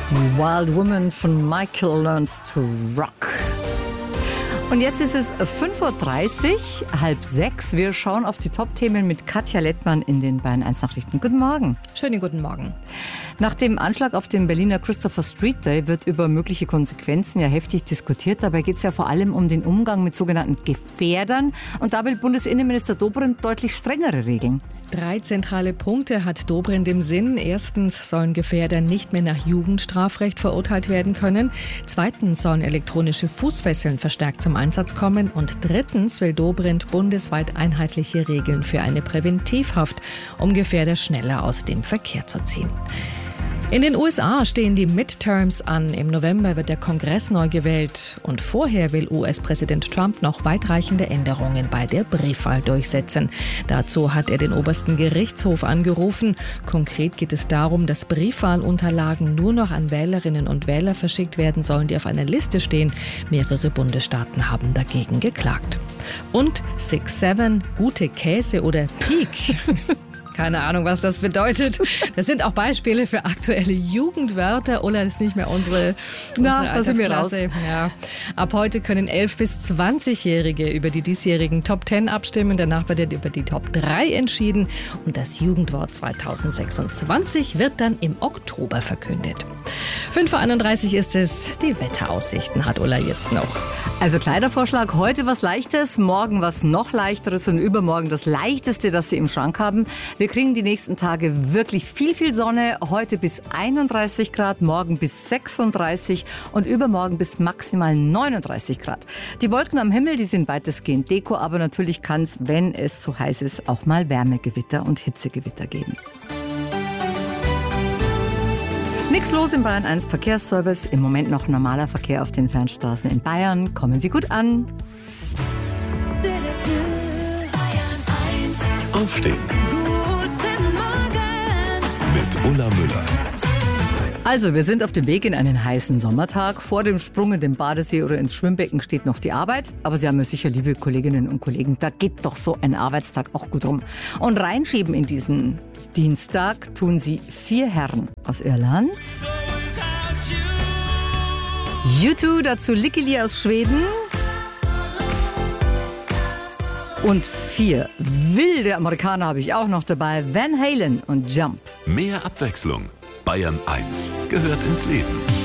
Die Wild Woman von Michael Learns to Rock. Und jetzt ist es 5.30 Uhr, 5:30. Wir schauen auf die Top-Themen mit Katja Lettmann in den Bayern 1 Nachrichten. Guten Morgen. Schönen guten Morgen. Nach dem Anschlag auf den Berliner Christopher Street Day wird über mögliche Konsequenzen ja heftig diskutiert. Dabei geht es ja vor allem um den Umgang mit sogenannten Gefährdern. Und da will Bundesinnenminister Dobrindt deutlich strengere Regeln. 3 zentrale Punkte hat Dobrindt im Sinn. Erstens sollen Gefährder nicht mehr nach Jugendstrafrecht verurteilt werden können. Zweitens sollen elektronische Fußfesseln verstärkt zum Einsatz kommen. Und drittens will Dobrindt bundesweit einheitliche Regeln für eine Präventivhaft, um Gefährder schneller aus dem Verkehr zu ziehen. In den USA stehen die Midterms an. Im November wird der Kongress neu gewählt. Und vorher will US-Präsident Trump noch weitreichende Änderungen bei der Briefwahl durchsetzen. Dazu hat er den obersten Gerichtshof angerufen. Konkret geht es darum, dass Briefwahlunterlagen nur noch an Wählerinnen und Wähler verschickt werden sollen, die auf einer Liste stehen. Mehrere Bundesstaaten haben dagegen geklagt. Und 6-7, gute Käse oder Peak. Keine Ahnung, was das bedeutet. Das sind auch Beispiele für aktuelle Jugendwörter. Ulla ist nicht mehr unsere da sind wir raus. Ja. Ab heute können 11- bis 20-Jährige über die diesjährigen Top 10 abstimmen. Danach wird über die Top 3 entschieden. Und das Jugendwort 2026 wird dann im Oktober verkündet. 5.31 Uhr ist es. Die Wetteraussichten hat Ulla jetzt noch. Also Kleidervorschlag, heute was Leichtes, morgen was noch Leichteres und übermorgen das Leichteste, das Sie im Schrank haben. Wir kriegen die nächsten Tage wirklich viel Sonne. Heute bis 31 Grad, morgen bis 36 und übermorgen bis maximal 39 Grad. Die Wolken am Himmel, die sind weitestgehend Deko, aber natürlich kann es, wenn es so heiß ist, auch mal Wärmegewitter und Hitzegewitter geben. Nichts los im Bayern 1 Verkehrsservice. Im Moment noch normaler Verkehr auf den Fernstraßen in Bayern. Kommen Sie gut an. Aufstehen. Guten Morgen. Mit Ulla Müller. Also, wir sind auf dem Weg in einen heißen Sommertag. Vor dem Sprung in den Badesee oder ins Schwimmbecken steht noch die Arbeit. Aber Sie haben ja sicher, liebe Kolleginnen und Kollegen, da geht doch so ein Arbeitstag auch gut rum. Und reinschieben in diesen Dienstag tun Sie 4 Herren aus Irland. U2, dazu Lickili aus Schweden. Und 4 wilde Amerikaner habe ich auch noch dabei. Van Halen und Jump. Mehr Abwechslung. Bayern 1 gehört ins Leben.